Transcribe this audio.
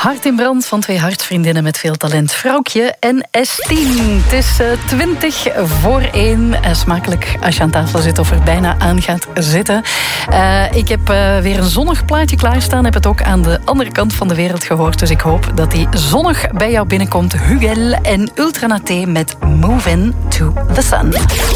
Hart in brand van twee hartsvriendinnen met veel talent. Vrouwtje en S10. Het is 1:20. Smakelijk als je aan tafel zit of er bijna aan gaat zitten. Ik heb weer een zonnig plaatje klaarstaan. Heb het ook aan de andere kant van de wereld gehoord. Dus ik hoop dat die zonnig bij jou binnenkomt. Hugel en Ultranaté met Move In To The Sun.